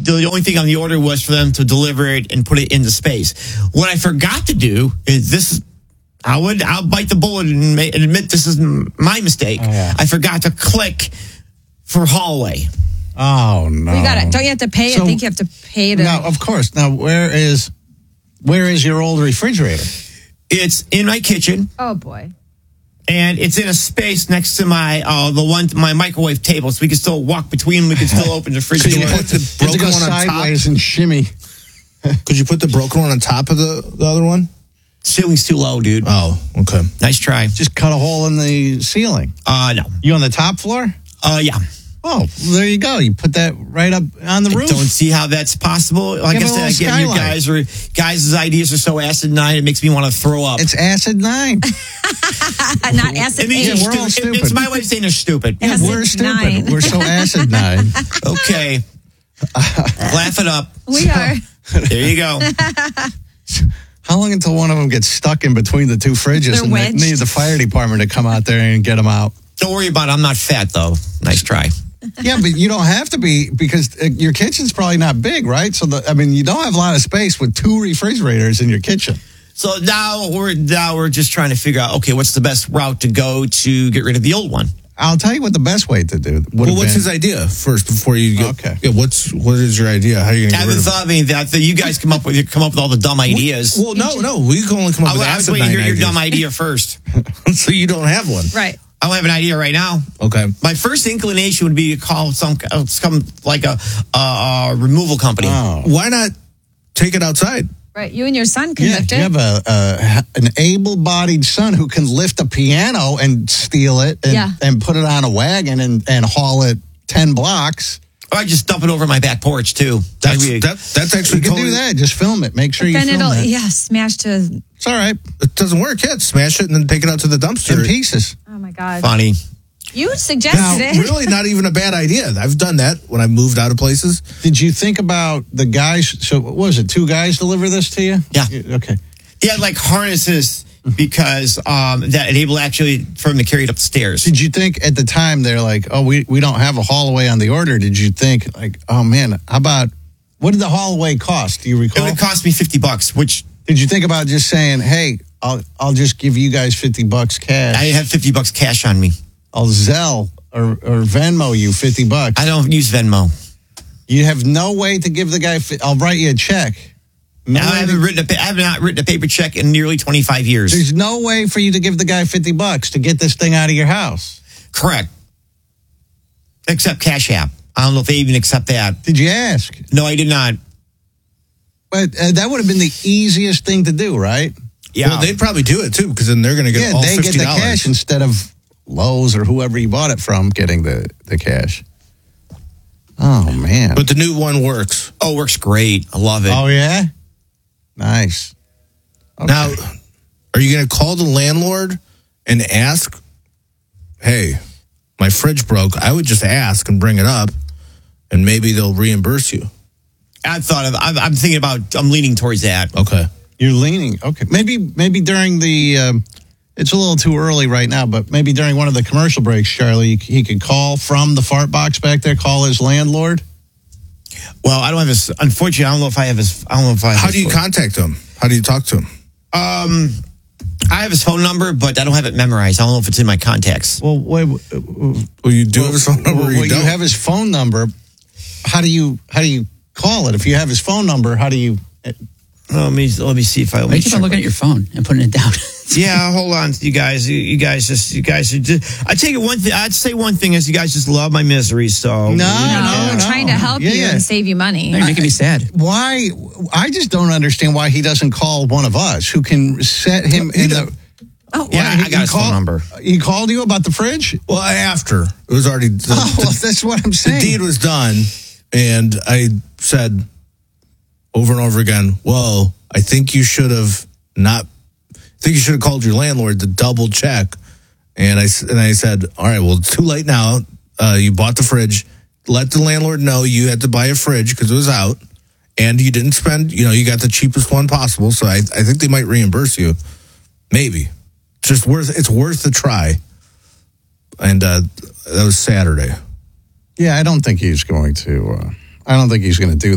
the only thing on the order was for them to deliver it and put it into space. What I forgot to do is this. I'll bite the bullet and admit this is my mistake. Oh, yeah. I forgot to click for hallway. Oh no! You got it. Don't you have to pay? So- I think you have to pay to. No, of course. Now, where is your old refrigerator? It's in my kitchen. Oh boy. And it's in a space next to my my microwave table, so we can still walk between them. We can still open the fridge So you door. put the You have to broken go one on top? sideways and shimmy. Could you put the broken one on top of the other one? Ceiling's too low, dude. Oh, okay. Nice try. Just cut a hole in the ceiling. No. You on the top floor? Yeah. Oh, there you go. You put that right up on the I roof. don't see how that's possible. Like Give I it a said, little again, skylight. guys' ideas are so acidine, it makes me want to throw up. It's acid 9. Not acid. It means Yeah, you're we're all stupid. stupid. It's my way of saying they're stupid. Yeah. We're Acid stupid. 9. We're so acid 9. Okay. Laugh it up. We are. There you go. How long until one of them gets stuck in between the two fridges They're and they wedged. need the fire department to come out there and get them out? Don't worry about it. I'm not fat, though. Nice try. Yeah, but you don't have to be because your kitchen's probably not big, right? So, you don't have a lot of space with 2 refrigerators in your kitchen. So now we're just trying to figure out, okay, what's the best route to go to get rid of the old one? I'll tell you what the best way to do. Well, what's his idea first before you go? Okay. Yeah, what is your idea? How are you going to I get rid haven't of it? thought of any of that. You guys come up with all the dumb ideas. Well, no. We can only come up with I was acid waiting to hear your ideas. dumb idea first. So you don't have one. Right. I don't have an idea right now. Okay. My first inclination would be to call some like a removal company. Oh. Why not take it outside? Right. You and your son can Yeah, lift you it. have an able-bodied son who can lift a piano and steal it and put it on a wagon and haul it 10 blocks. Or I just dump it over my back porch too. That's actually You can totally, do that. Just film it. Make sure you Then film it'll it. smash to. It's all right. It doesn't work. Yeah, smash it and then take it out to the dumpster. In pieces. Oh my God. Funny. You suggested Now, it. really not even a bad idea. I've done that when I moved out of places. Did you think about the guys? So what was it? 2 guys deliver this to you? Yeah. Okay. He had like harnesses because that enable actually for him to carry it up the stairs. Did you think at the time they're like, oh, we don't have a haul-away on the order? Did you think like, oh man, how about what did the haul-away cost? Do you It recall? would cost me $50, which Did you think about just saying, hey, I'll just give you guys $50 cash. I have $50 cash on me. I'll Zelle or Venmo you $50. I don't use Venmo. You have no way to give the guy. I'll write you a check. No I way have not written a paper check in nearly 25 years. There's no way for you to give the guy $50 to get this thing out of your house. Correct. Except Cash App. I don't know if they even accept that. Did you ask? No, I did not. But that would have been the easiest thing to do, right? Yeah. Well, they'd probably do it too because then they're going to get all they $50. get the cash instead of Lowe's or whoever you bought it from getting the cash. Oh, man. But the new one works. Oh, it works great. I love it. Oh, yeah? Nice. Okay. Now, are you going to call the landlord and ask, hey, my fridge broke? I would just ask and bring it up, and maybe they'll reimburse you. I'm thinking about, I'm leaning towards that. Okay. You're leaning. Okay. Maybe during the, it's a little too early right now, but maybe during one of the commercial breaks, Charlie, he could call from the fart box back there, call his landlord. Well, I don't have his, unfortunately, I don't know if I have his, How do you contact him? How do you talk to him? I have his phone number, but I don't have it memorized. I don't know if it's in my contacts. Well, wait. Well, you do have his phone number or you don't? You have his phone number. How do you call it? If you have his phone number, how do you? Let me see if I. Why do you keep on looking at your phone and putting it down? Yeah, hold on, you guys. You guys are just. I take it one thing. I'd say one thing is you guys just love my misery. So No, we're trying to help you and save you money. You're making me sad. Why? I just don't understand why he doesn't call one of us who can set him in the. Oh, Yeah, I got his phone number. He called you about the fridge? Well, after. It was already. That's what I'm The saying. deed was done, and I said over and over again, well, I think you should have called your landlord to double check. And I said, all right, well, it's too late now. You bought the fridge. Let the landlord know you had to buy a fridge because it was out. And you didn't spend, you got the cheapest one possible. So I think they might reimburse you. Maybe. It's worth the try. And that was Saturday. Yeah, I don't think he's going to do